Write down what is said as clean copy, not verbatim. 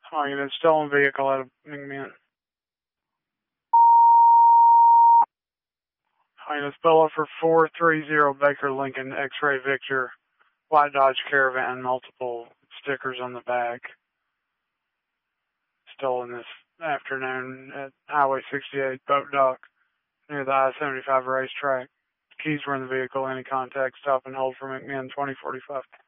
Oh, you know, stolen vehicle out of McMinn. Oh, you know, spell it for 430 Baker Lincoln X-Ray Victor, white Dodge Caravan, multiple stickers on the back. Stolen this afternoon at Highway 68 Boat Dock near the I-75 racetrack. Keys were in the vehicle. Any contact, stop and hold for McMinn 2045.